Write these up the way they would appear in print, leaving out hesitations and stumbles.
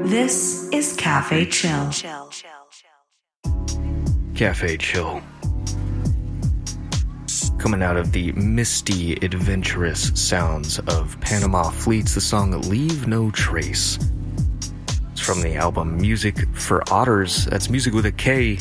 This is Cafe Chill. Cafe Chill. Coming out of the misty, adventurous sounds of Panama Fleets, the song Leave No Trace. It's from the album Music for Otters. That's music with a K.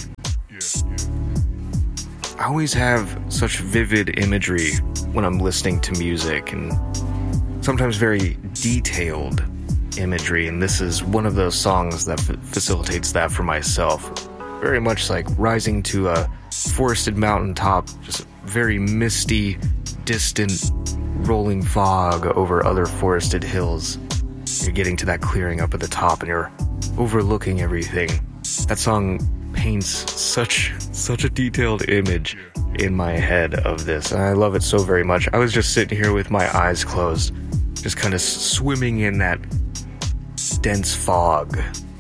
I always have such vivid imagery when I'm listening to music, and sometimes very detailed imagery, and this is one of those songs that facilitates that for myself. Very much like rising to a forested mountaintop, just very misty, distant, rolling fog over other forested hills. You're getting to that clearing up at the top and you're overlooking everything. That song paints such a detailed image in my head of this, and I love it so very much. I was just sitting here with my eyes closed, just kind of swimming in that dense fog.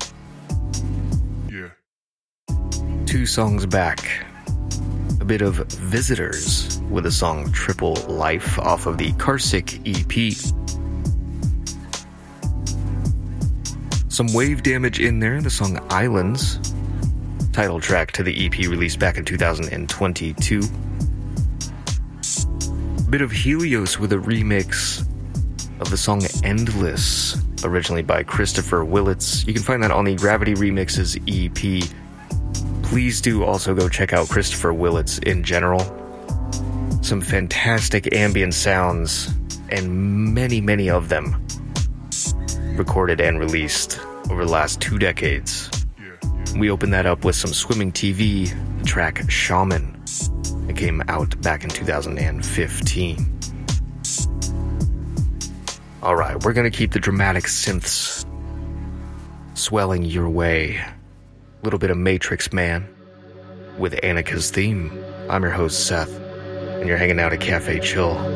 Yeah. 2 songs back, a bit of Visitors with the song Triple Life off of the Carsick EP. Some Wave Damage in there, the song Islands, title track to the EP released back in 2022. A bit of Helios with a remix of the song Endless, originally by Christopher Willits. You can find that on the Gravity Remixes EP. Please do also go check out Christopher Willits in general. Some fantastic ambient sounds, and many of them recorded and released over the last 2 decades. We opened that up with some Swimming TV, the track Shaman. It came out back in 2015. Alright, we're gonna keep the dramatic synths swelling your way. A little bit of Matrix Man with Annika's theme. I'm your host, Seth, and you're hanging out at Cafe Chill.